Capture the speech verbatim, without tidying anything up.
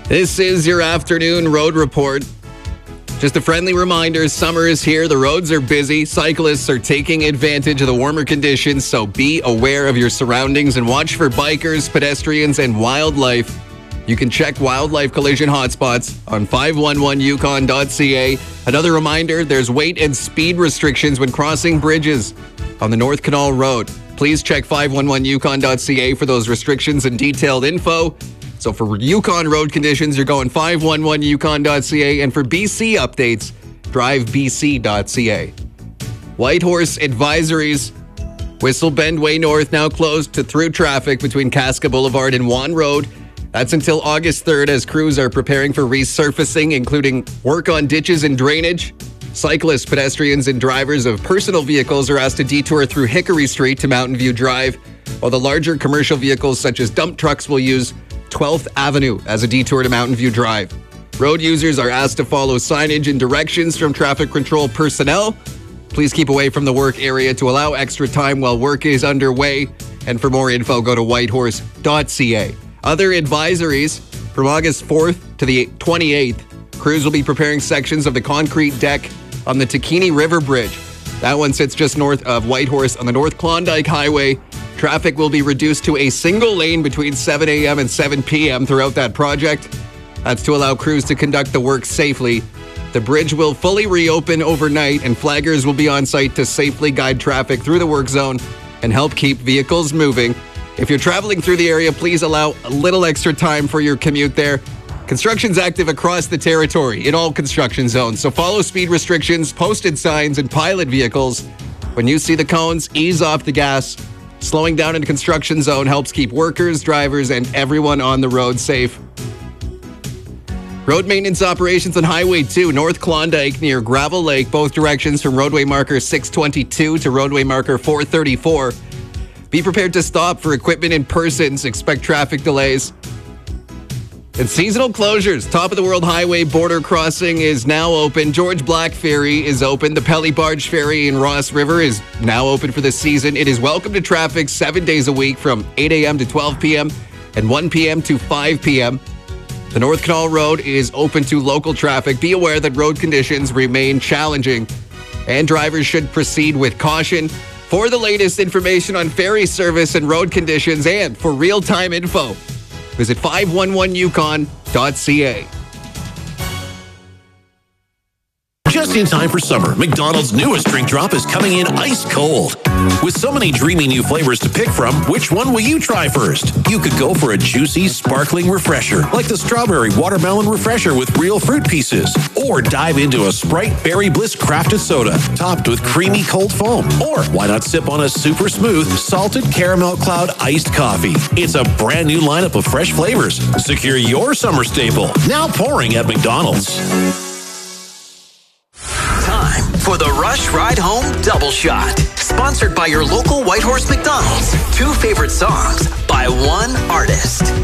This is your afternoon road report. Just a friendly reminder, summer is here. The roads are busy. Cyclists are taking advantage of the warmer conditions, so be aware of your surroundings and watch for bikers, pedestrians, and wildlife. You can check wildlife collision hotspots on five one one yukon dot c a. Another reminder, there's weight and speed restrictions when crossing bridges on the North Canal Road. Please check five one one yukon dot c a for those restrictions and detailed info. So for Yukon road conditions, you're going five one one yukon dot c a, and for B C updates, drive b c dot c a. Whitehorse advisories. Whistle Bend Way North now closed to through traffic between Casca Boulevard and Juan Road. That's until August third as crews are preparing for resurfacing, including work on ditches and drainage. Cyclists, pedestrians, and drivers of personal vehicles are asked to detour through Hickory Street to Mountain View Drive, while the larger commercial vehicles such as dump trucks will use twelfth Avenue as a detour to Mountain View Drive. Road users are asked to follow signage and directions from traffic control personnel. Please keep away from the work area to allow extra time while work is underway. And for more info, go to whitehorse dot c a. Other advisories from August fourth to the twenty-eighth. Crews will be preparing sections of the concrete deck on the Takini River Bridge. That one sits just north of Whitehorse on the North Klondike Highway. Traffic will be reduced to a single lane between seven a m and seven p m throughout that project. That's to allow crews to conduct the work safely. The bridge will fully reopen overnight, and flaggers will be on site to safely guide traffic through the work zone and help keep vehicles moving. If you're traveling through the area, please allow a little extra time for your commute there. Construction's active across the territory in all construction zones, so follow speed restrictions, posted signs, and pilot vehicles. When you see the cones, ease off the gas. Slowing down in a construction zone helps keep workers, drivers, and everyone on the road safe. Road maintenance operations on Highway two, North Klondike near Gravel Lake, both directions from roadway marker six twenty-two to roadway marker four thirty-four. Be prepared to stop for equipment and persons. Expect traffic delays. And seasonal closures. Top of the World Highway border crossing is now open. George Black Ferry is open. The Pelly Barge Ferry in Ross River is now open for the season. It is welcome to traffic seven days a week from eight a m to twelve p m and one p m to five p m The North Canal Road is open to local traffic. Be aware that road conditions remain challenging, and drivers should proceed with caution. For the latest information on ferry service and road conditions, and for real-time info, visit five one one yukon dot c a. Just in time for summer, McDonald's newest drink drop is coming in ice cold. With so many dreamy new flavors to pick from, which one will you try first? You could go for a juicy, sparkling refresher, like the Strawberry Watermelon Refresher with real fruit pieces. Or dive into a Sprite Berry Bliss crafted soda, topped with creamy cold foam. Or why not sip on a super smooth, salted caramel cloud iced coffee? It's a brand new lineup of fresh flavors. Secure your summer staple, now pouring at McDonald's. For the Rush Ride Home Double Shot. Sponsored by your local Whitehorse McDonald's. Two favorite songs by one artist.